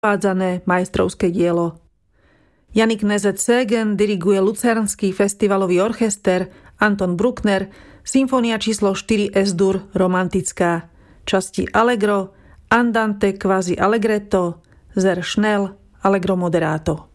vádzané majstrovské dielo. Jannik Nezet-Segen diriguje Lucernský festivalový orchester, Anton Bruckner, symfónia číslo 4 S-dur romantická, časti Allegro, Andante quasi allegretto, Sehr schnell, Allegro moderato.